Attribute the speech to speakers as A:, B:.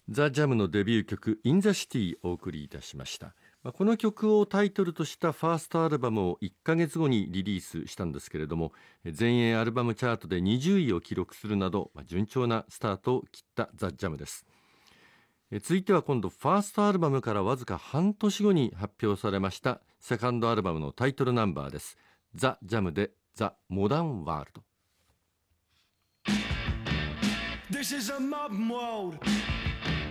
A: ザ・ジャムのデビュー曲 In the City をお送りいたしました。この曲をタイトルとしたファーストアルバムを1ヶ月後にリリースしたんですけれども、全英アルバムチャートで20位を記録するなど、順調なスタートを切ったザ・ジャムです。続いては今度ファーストアルバムからわずか半年後に発表されましたセカンドアルバムのタイトルナンバーです。ザ・ジャムでザ・モダン・ワールド。
B: This is a modern world.